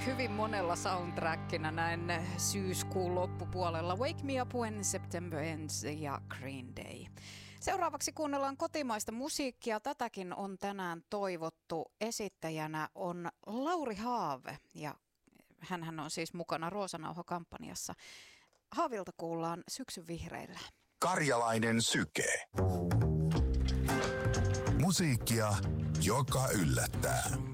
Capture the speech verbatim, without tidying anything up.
hyvin monella soundtrackina näin syyskuun loppupuolella. Wake Me Up When September Ends ja Green Day. Seuraavaksi kuunnellaan kotimaista musiikkia. Tätäkin on tänään toivottu. Esittäjänä on Lauri Haave ja hänhän on siis mukana Roosanauha-kampanjassa. Haavilta kuullaan Syksyn vihreillä. Karjalainen syke. Musiikkia, joka yllättää.